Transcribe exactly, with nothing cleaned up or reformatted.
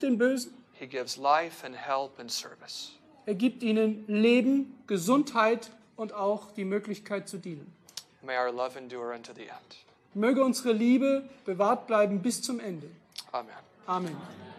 den Bösen. He gives life and help and service. Er gibt ihnen Leben, Gesundheit und auch die Möglichkeit zu dienen. May our love endure unto the end. Möge unsere Liebe bewahrt bleiben bis zum Ende. Amen. Amen.